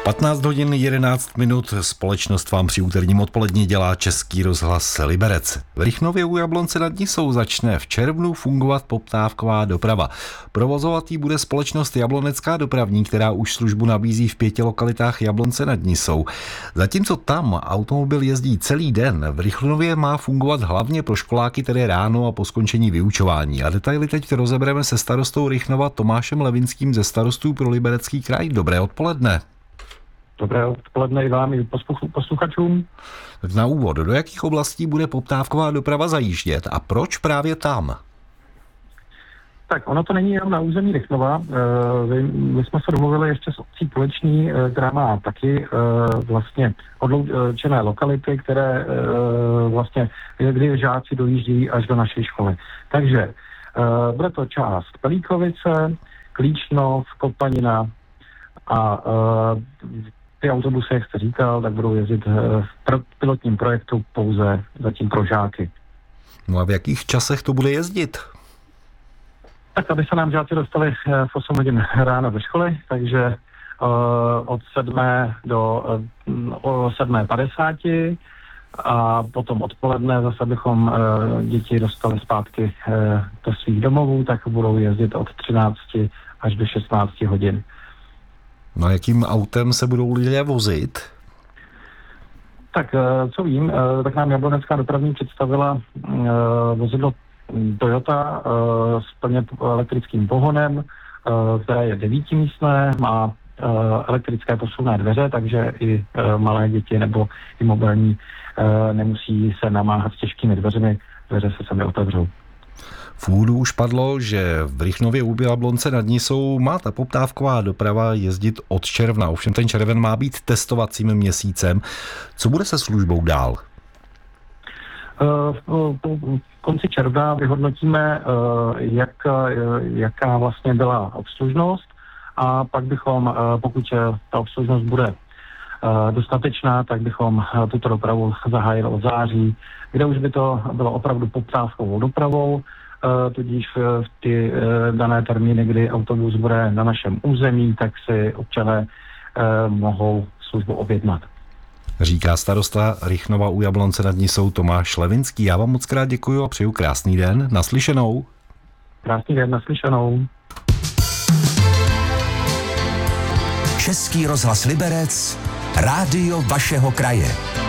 15 hodin 11 minut. Společnost vám při úterním odpoledni dělá Český rozhlas Liberec. V Rychnově u Jablonce nad Nisou začne v červnu fungovat poptávková doprava. Provozovat ji bude společnost Jablonecká dopravní, která už službu nabízí v 5 lokalitách Jablonce nad Nisou. Zatímco tam automobil jezdí celý den, v Rychnově má fungovat hlavně pro školáky, tedy ráno a po skončení vyučování. A detaily teď rozebereme se starostou Rychnova Tomášem Levinským ze Starostů pro Liberecký kraj. Dobré odpoledne. Dobré odpoledne i vám, i posluchačům. Na úvod, do jakých oblastí bude poptávková doprava zajíždět a proč právě tam? Tak ono to není jenom na území Rychnova. My jsme se domluvili ještě s obcí Poleční, která má taky vlastně odloučené lokality, které vlastně, kdy žáci dojíždí až do naší školy. Takže bude to část Pelíkovice, Klíčnov, Kopanina a ty autobusy, jak jste říkal, tak budou jezdit v pilotním projektu pouze zatím pro žáky. No a v jakých časech to bude jezdit? Tak, aby se nám žáci dostali v 8 hodin ráno do školy, takže od 7 do 7:50 a potom odpoledne zase bychom děti dostali zpátky do svých domovů, tak budou jezdit od 13 až do 16 hodin. No a jakým autem se budou lidé vozit? Tak, co vím, tak nám Jablonecká dopravní představila vozidlo Toyota s plně elektrickým pohonem, které je 9místné, má elektrické posunné dveře, takže i malé děti nebo i mobilní nemusí se namáhat s těžkými dveřmi, dveře se sami otevřou. V úvodu už padlo, že v Rychnově u Jablonce nad Nisou má ta poptávková doprava jezdit od června. Ovšem ten červen má být testovacím měsícem. Co bude se službou dál? V konci června vyhodnotíme, jaká vlastně byla obslužnost a pak bychom, pokud ta obslužnost bude dostatečná, tak bychom tuto dopravu zahájili od září, kde už by to bylo opravdu poptávkovou dopravou, tudíž v ty dané termíny, kdy autobus bude na našem území, tak si občané mohou službu objednat. Říká starosta Rychnova u Jablonce nad Nisou Tomáš Levinský. Já vám moc krát děkuji a přeju krásný den. Naslyšenou. Krásný den, naslyšenou. Český rozhlas Liberec, rádio vašeho kraje.